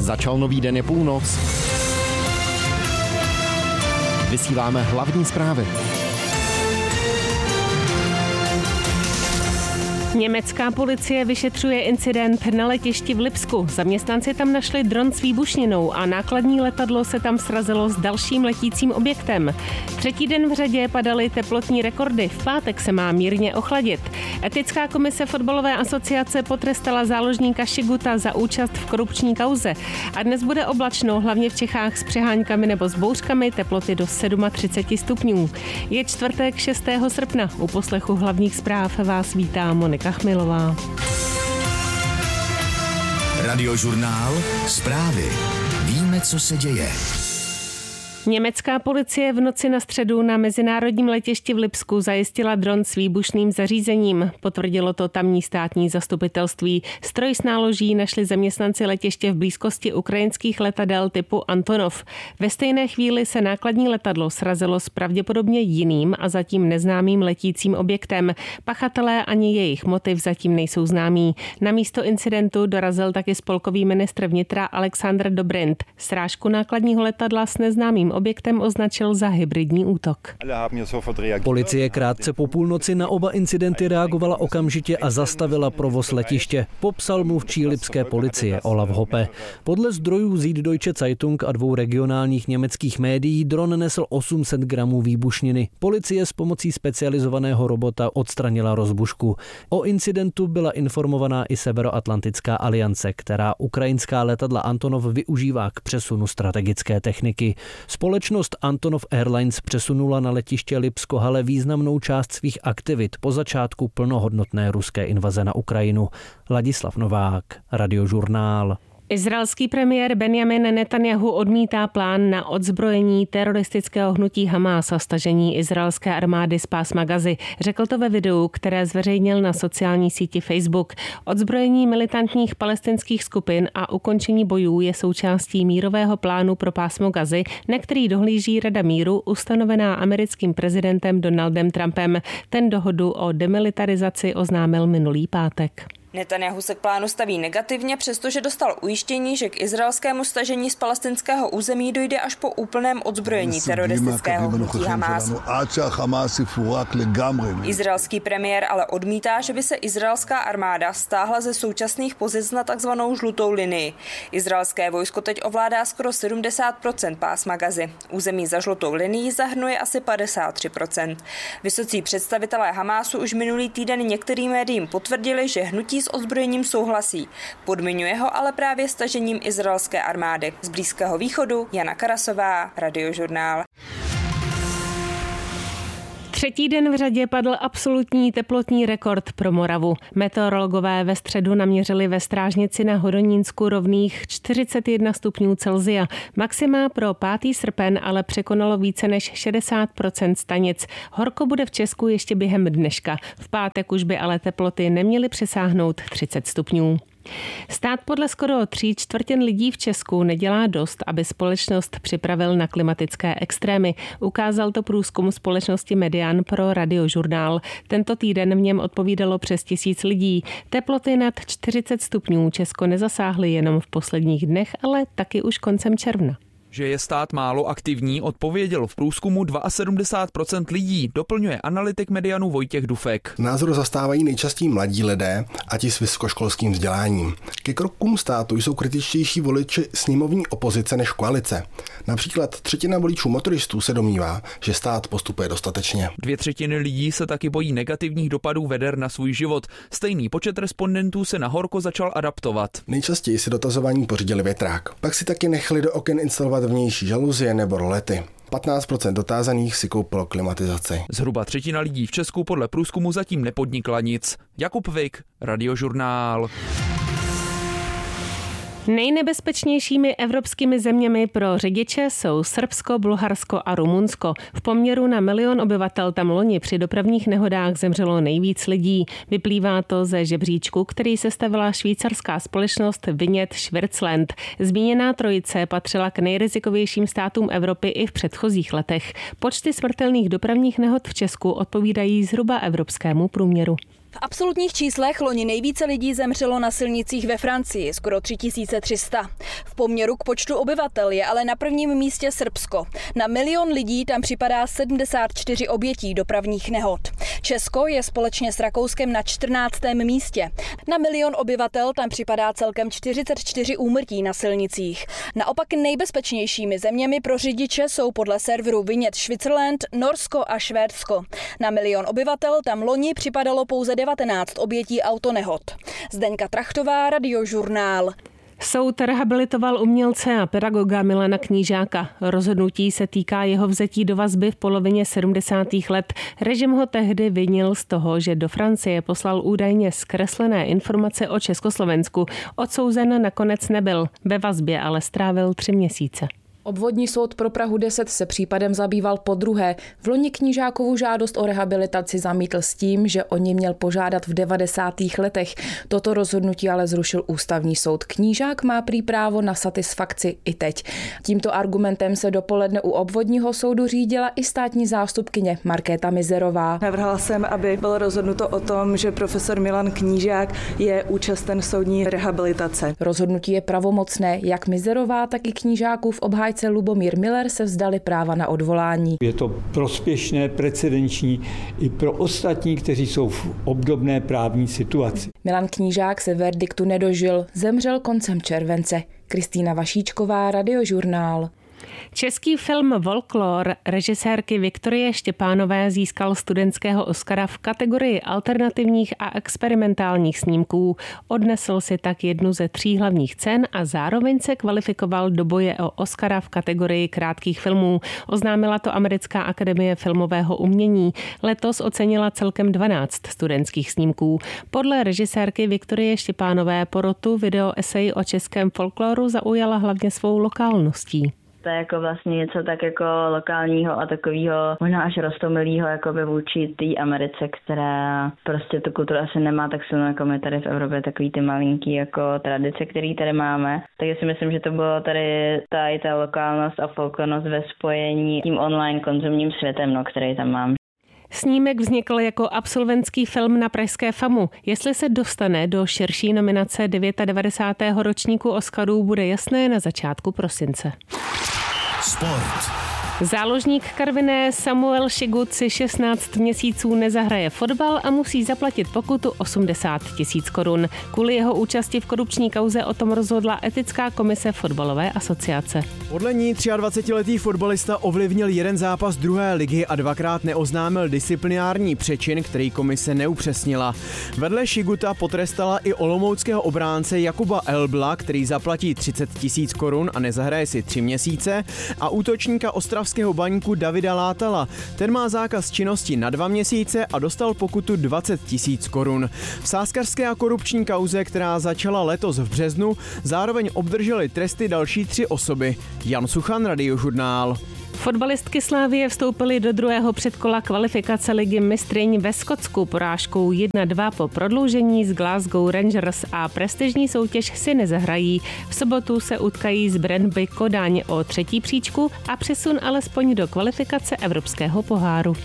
Začal nový den, je půlnoc. Vysíláme hlavní zprávy. Německá policie vyšetřuje incident na letišti v Lipsku. Zaměstnanci tam našli dron s výbušninou a nákladní letadlo se tam srazilo s dalším letícím objektem. Třetí den v řadě padaly teplotní rekordy. V pátek se má mírně ochladit. Etická komise fotbalové asociace potrestala záložníka Šiguta za účast v korupční kauze. A dnes bude oblačno, hlavně v Čechách s přeháňkami nebo s bouřkami, teploty do 37 stupňů. Je čtvrtek 6. srpna. U poslechu hlavních zpráv vás vítá Monika Chmilová. Radiožurnál Zprávy. Víme, co se děje. Německá policie v noci na středu na mezinárodním letišti v Lipsku zajistila dron s výbušným zařízením. Potvrdilo to tamní státní zastupitelství. Stroj s náloží našli zaměstnanci letiště v blízkosti ukrajinských letadel typu Antonov. Ve stejné chvíli se nákladní letadlo srazilo s pravděpodobně jiným a zatím neznámým letícím objektem. Pachatelé ani jejich motiv zatím nejsou známí. Na místo incidentu dorazil taky spolkový ministr vnitra Alexander Dobrindt. Srážku nákladního letadla s neznámým objektem označil za hybridní útok. Policie krátce po půlnoci na oba incidenty reagovala okamžitě a zastavila provoz letiště, popsal mluvčí lipské policie Olaf Hoppe. Podle zdrojů Süddeutsche Zeitung a 2 regionálních německých médií dron nesl 800 gramů výbušniny. Policie s pomocí specializovaného robota odstranila rozbušku. O incidentu byla informovaná i Severoatlantická aliance, která ukrajinská letadla Antonov využívá k přesunu strategické techniky. Společnost Antonov Airlines přesunula na letiště Lipsko-Halle významnou část svých aktivit po začátku plnohodnotné ruské invaze na Ukrajinu. Ladislav Novák, Radiožurnál. Izraelský premiér Benjamin Netanjahu odmítá plán na odzbrojení teroristického hnutí Hamás a stažení izraelské armády z pásma Gazy. Řekl to ve videu, které zveřejnil na sociální síti Facebook. Odzbrojení militantních palestinských skupin a ukončení bojů je součástí mírového plánu pro pásmo Gazy, na který dohlíží Rada míru ustanovená americkým prezidentem Donaldem Trumpem. Ten dohodu o demilitarizaci oznámil minulý pátek. Netanjahu se k plánu staví negativně, přestože dostal ujištění, že k izraelskému stažení z palestinského území dojde až po úplném odzbrojení teroristického hnutí Hamás. Izraelský premiér ale odmítá, že by se izraelská armáda stáhla ze současných pozic na takzvanou žlutou linii. Izraelské vojsko teď ovládá skoro 70% pásma Gazy. Území za žlutou linií zahrnuje asi 53%. Vysocí představitelé Hamásu už minulý týden některým médiím potvrdili, že hnutí s ozbrojením souhlasí. Podmiňuje ho ale právě stažením izraelské armády. Z Blízkého východu Jana Karasová, Radiožurnál. Třetí den v řadě padl absolutní teplotní rekord pro Moravu. Meteorologové ve středu naměřili ve Strážnici na Hodonínsku rovných 41 stupňů Celsia. Maxima pro 5. srpen ale překonalo více než 60% stanic. Horko bude v Česku ještě během dneška. V pátek už by ale teploty neměly přesáhnout 30 stupňů. Stát podle skoro 3/4 lidí v Česku nedělá dost, aby společnost připravil na klimatické extrémy. Ukázal to průzkum společnosti Median pro Radiožurnál. Tento týden v něm odpovídalo přes 1000 lidí. Teploty nad 40 stupňů Česko nezasáhly jenom v posledních dnech, ale taky už koncem června. Že je stát málo aktivní, odpověděl v průzkumu 72% lidí, doplňuje analytik Medianu Vojtěch Dufek. Názor zastávají nejčastěji mladí lidé a ti s vysokoškolským vzděláním. Ke krokům státu jsou kritičtější voliči sněmovní opozice než koalice. Například 1/3 voličů motoristů se domnívá, že stát postupuje dostatečně. 2/3 lidí se taky bojí negativních dopadů veder na svůj život. Stejný počet respondentů se na horko začal adaptovat. Nejčastěji si dotazovaní pořídili větrák. Pak si taky nechali do oken instalovat vnější žaluzie nebo rolety. 15% dotázaných si koupilo klimatizaci. Zhruba 1/3 lidí v Česku podle průzkumu zatím nepodnikla nic. Jakub Vik, Radiožurnál. Nejnebezpečnějšími evropskými zeměmi pro řidiče jsou Srbsko, Bulharsko a Rumunsko. V poměru na 1 milion obyvatel tam loni při dopravních nehodách zemřelo nejvíc lidí. Vyplývá to ze žebříčku, který sestavila švýcarská společnost Vinět Schwarzland. Zmíněná trojice patřila k nejrizikovějším státům Evropy i v předchozích letech. Počty smrtelných dopravních nehod v Česku odpovídají zhruba evropskému průměru. V absolutních číslech loni nejvíce lidí zemřelo na silnicích ve Francii, skoro 3300. V poměru k počtu obyvatel je ale na prvním místě Srbsko. Na 1 000 000 lidí tam připadá 74 obětí dopravních nehod. Česko je společně s Rakouskem na 14. místě. Na 1 000 000 obyvatel tam připadá celkem 44 úmrtí na silnicích. Naopak nejbezpečnějšími zeměmi pro řidiče jsou podle serveru Vinět Switzerland Norsko a Švédsko. Na 1 000 000 obyvatel tam loni připadalo pouze 19 obětí autonehod. Zdeňka Trachtová, Radiožurnál. Soud rehabilitoval umělce a pedagoga Milana Knížáka. Rozhodnutí se týká jeho vzetí do vazby v polovině 70. let. Režim ho tehdy vinil z toho, že do Francie poslal údajně zkreslené informace o Československu. Odsouzen nakonec nebyl. Ve vazbě ale strávil 3 měsíce. Obvodní soud pro Prahu 10 se případem zabýval podruhé. Vloni Knížákovu žádost o rehabilitaci zamítl s tím, že o ní měl požádat v 90. letech. Toto rozhodnutí ale zrušil ústavní soud. Knížák má prý právo na satisfakci i teď. Tímto argumentem se dopoledne u obvodního soudu řídila i státní zástupkyně Markéta Mizerová. Navrhla jsem, aby bylo rozhodnuto o tom, že profesor Milan Knížák je účasten soudní rehabilitace. Rozhodnutí je pravomocné. Jak Mizerová, tak i Knížákův obhájce Lubomír Miller se vzdali práva na odvolání. Je to prospěšné, precedenční i pro ostatní, kteří jsou v obdobné právní situaci. Milan Knížák se verdiktu nedožil, zemřel koncem července. Kristýna Vašíčková, Radiožurnál. Český film Folklor režisérky Viktorie Štěpánové získal studentského Oscara v kategorii alternativních a experimentálních snímků. Odnesl si tak jednu ze 3 hlavních cen a zároveň se kvalifikoval do boje o Oscara v kategorii krátkých filmů. Oznámila to Americká akademie filmového umění. Letos ocenila celkem 12 studentských snímků. Podle režisérky Viktorie Štěpánové porotu video esej o českém folkloru zaujala hlavně svou lokálností. To je jako vlastně něco tak jako lokálního a takového možná až roztomilého jakoby vůči té Americe, která prostě tu kulturu asi nemá tak silno jako my tady v Evropě, takový ty malinký jako tradice, který tady máme. Takže si myslím, že to bylo tady ta lokálnost a folklornost ve spojení tím online konzumním světem, no, který tam mám. Snímek vznikl jako absolventský film na pražské FAMu. Jestli se dostane do širší nominace 99. ročníku Oscarů, bude jasné na začátku prosince. Sport. Záložník Karviné Samuel Šigut si 16 měsíců nezahraje fotbal a musí zaplatit pokutu 80 000 korun. Kvůli jeho účasti v korupční kauze o tom rozhodla etická komise fotbalové asociace. Podle ní 23letý fotbalista ovlivnil jeden zápas druhé ligy a 2krát neoznámil disciplinární přečin, který komise neupřesnila. Vedle Šiguta potrestala i olomouckého obránce Jakuba Elbla, který zaplatí 30 000 korun a nezahraje si 3 měsíce, a útočníka ostravského Baníku Davida Látala. Ten má zákaz činnosti na 2 měsíce a dostal pokutu 20 000 korun. V sázkařské a korupční kauze, která začala letos v březnu, zároveň obdrželi tresty další 3 osoby. Jan Suchan, Radiožurnál. Fotbalistky Slavie vstoupily do druhého předkola kvalifikace ligy mistryň ve Skotsku porážkou 1-2 po prodloužení s Glasgow Rangers a prestižní soutěž si nezahrají. V sobotu se utkají s Brøndby Kodaň o 3. příčku a přesun alespoň do kvalifikace Evropského poháru.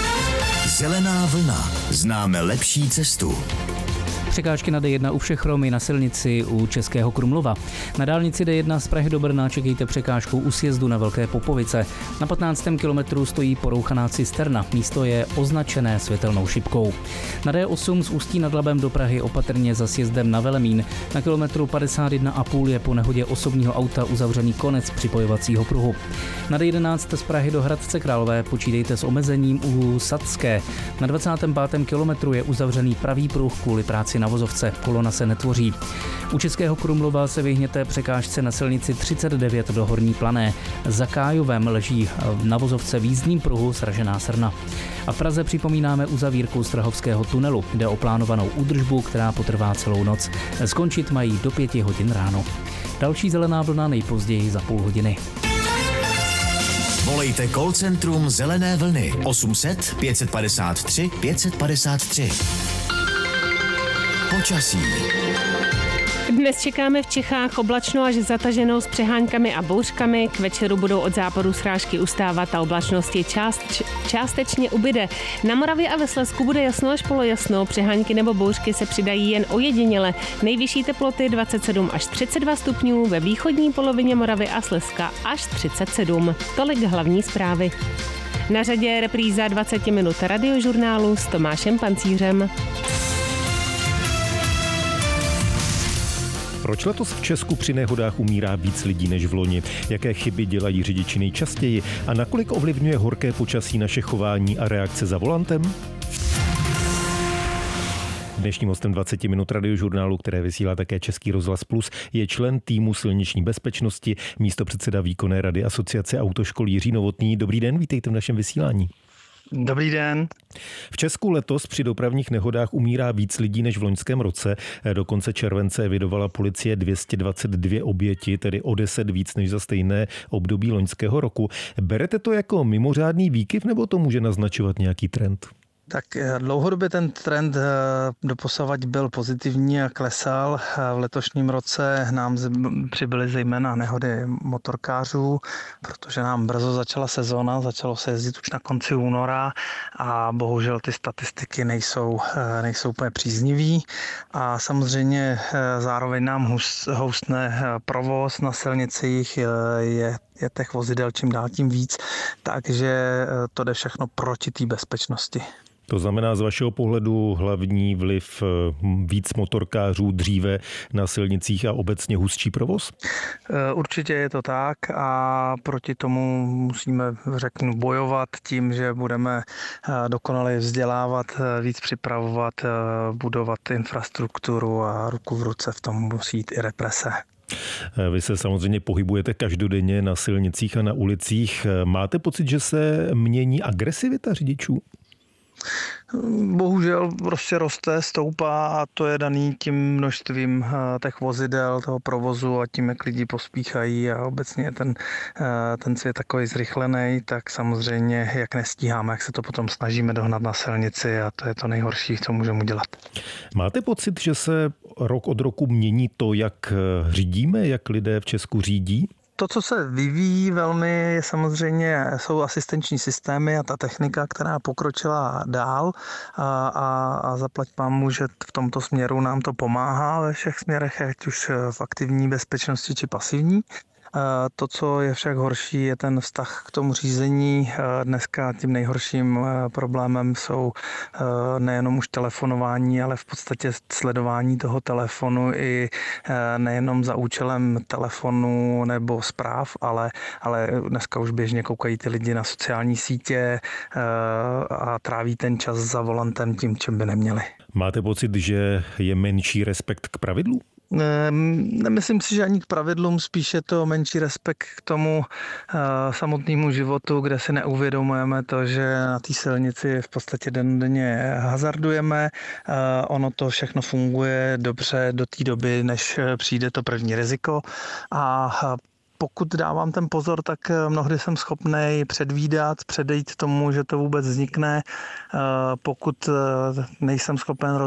Zelená vlna. Známe lepší cestu. Překážky na D1 u všech Romy na silnici u Českého Krumlova. Na dálnici D1 z Prahy do Brna čekejte překážku u sjezdu na Velké Popovice. Na 15. kilometru stojí porouchaná cisterna. Místo je označené světelnou šipkou. Na D8 z Ústí nad Labem do Prahy opatrně za sjezdem na Velemín. Na kilometru 51,5 je po nehodě osobního auta uzavřený konec připojovacího pruhu. Na D11 z Prahy do Hradce Králové počítejte s omezením u Sadské. Na 25. kilometru je uzavřený pravý pruh kvůli práci na vozovce. Kolona se netvoří. U Českého Krumlova se vyhněte překážce na silnici 39 do Horní Plané. Za Kájovem leží na vozovce v jízdním pruhu sražená srna. A v Praze připomínáme uzavírku Strahovského tunelu. Jde o plánovanou údržbu, která potrvá celou noc. Skončit mají do 5 hodin ráno. Další zelená vlna nejpozději za půl hodiny. Volejte call centrum Zelené vlny 800 553 553. Počasí. Dnes čekáme v Čechách oblačno až zataženou s přeháňkami a bouřkami. K večeru budou od západu srážky ustávat a oblačnosti částečně ubyde. Na Moravě a ve Slezsku bude jasno až polojasno. Přeháňky nebo bouřky se přidají jen ojediněle. Nejvyšší teploty 27 až 32 stupňů, ve východní polovině Moravy a Slezska až 37. Tolik hlavní zprávy. Na řadě je repríza 20 minut radiožurnálu s Tomášem Pancířem. Proč letos v Česku při nehodách umírá víc lidí než v loni? Jaké chyby dělají řidiči nejčastěji? A nakolik ovlivňuje horké počasí naše chování a reakce za volantem? Dnešním hostem 20 minut radiožurnálu, které vysílá také Český rozhlas Plus, je člen týmu silniční bezpečnosti, místopředseda výkonné rady Asociace autoškol Jiří Novotný. Dobrý den, vítejte v našem vysílání. Dobrý den. V Česku letos při dopravních nehodách umírá víc lidí než v loňském roce. Do konce července evidovala policie 222 oběti, tedy o 10 víc než za stejné období loňského roku. Berete to jako mimořádný výkyv, nebo to může naznačovat nějaký trend? Tak dlouhodobě ten trend doposavad byl pozitivní a klesal. V letošním roce nám přibyly zejména nehody motorkářů, protože nám brzo začala sezóna, začalo se jezdit už na konci února a bohužel ty statistiky nejsou úplně příznivý. A samozřejmě zároveň nám houstne provoz na silnicích, je těch vozidel čím dál tím víc, takže to jde všechno proti té bezpečnosti. To znamená z vašeho pohledu hlavní vliv víc motorkářů dříve na silnicích a obecně hustší provoz? Určitě je to tak a proti tomu musíme, bojovat tím, že budeme dokonale vzdělávat, víc připravovat, budovat infrastrukturu a ruku v ruce v tom musí jít i represe. Vy se samozřejmě pohybujete každodenně na silnicích a na ulicích. Máte pocit, že se mění agresivita řidičů? Bohužel prostě roste, stoupá a to je daný tím množstvím těch vozidel, toho provozu a tím, jak lidi pospíchají a obecně ten svět takový zrychlený, tak samozřejmě jak nestíháme, jak se to potom snažíme dohnat na silnici a to je to nejhorší, co můžeme udělat. Máte pocit, že se rok od roku mění to, jak řídíme, jak lidé v Česku řídí? To, co se vyvíjí velmi, samozřejmě jsou asistenční systémy a ta technika, která pokročila dál a zaplať pánbůh, že v tomto směru nám to pomáhá ve všech směrech, ať už v aktivní bezpečnosti či pasivní. To, co je však horší, je ten vztah k tomu řízení. Dneska tím nejhorším problémem jsou nejenom už telefonování, ale v podstatě sledování toho telefonu i nejenom za účelem telefonu nebo zpráv, ale dneska už běžně koukají ty lidi na sociální sítě a tráví ten čas za volantem tím, čím by neměli. Máte pocit, že je menší respekt k pravidlu? Nemyslím si, že ani k pravidlům, spíše to menší respekt k tomu samotnému životu, kde si neuvědomujeme to, že na té silnici v podstatě denně hazardujeme. Ono to všechno funguje dobře do té doby, než přijde to první riziko a pokud dávám ten pozor, tak mnohdy jsem schopný předvídat, předejít tomu, že to vůbec vznikne. Pokud nejsem schopen